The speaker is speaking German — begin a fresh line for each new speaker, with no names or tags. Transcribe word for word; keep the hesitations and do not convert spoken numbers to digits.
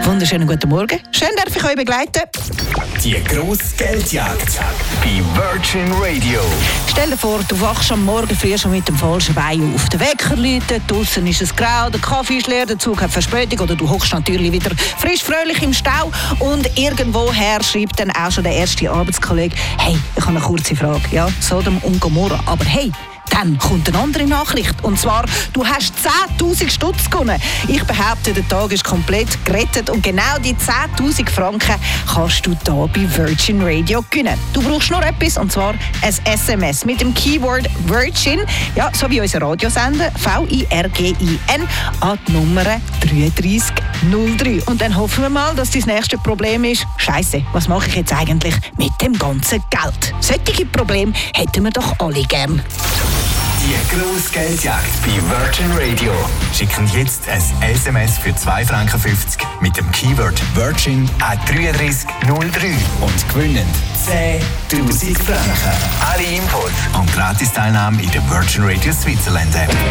Wunderschönen guten Morgen. Schön, darf ich euch begleiten.
Die grosse Geldjagd bei Virgin Radio.
Stell dir vor, du wachst am Morgen früh schon mit dem falschen Bein auf. Der Wecker läutet, draussen ist es grau, der Kaffee ist leer, der Zug hat Verspätung oder du hockst natürlich wieder frisch fröhlich im Stau und irgendwoher schreibt dann auch schon der erste Arbeitskollege: «Hey, ich habe eine kurze Frage. Ja, Sodom und Gomorra, aber hey, dann kommt eine andere Nachricht. Und zwar, du hast zehntausend Stutz gewonnen. Ich behaupte, der Tag ist komplett gerettet und genau die zehntausend Franken kannst du hier bei Virgin Radio gewinnen. Du brauchst nur etwas, und zwar ein S M S mit dem Keyword Virgin, ja, so wie unser Radiosender, V I R G I N, an die Nummer drei drei null drei. Und dann hoffen wir mal, dass dein nächste Problem ist: Scheisse, was mache ich jetzt eigentlich mit dem ganzen Geld? Solche Probleme hätten wir doch alle gern.
Die grosse Geldjagd bei Virgin Radio. Schicken jetzt ein S M S für zwei Franken fünfzig mit dem Keyword Virgin an drei drei null drei und gewinnen zehntausend Franken. Alle Infos und Gratis-Teilnahme in der Virgin Radio Switzerland App.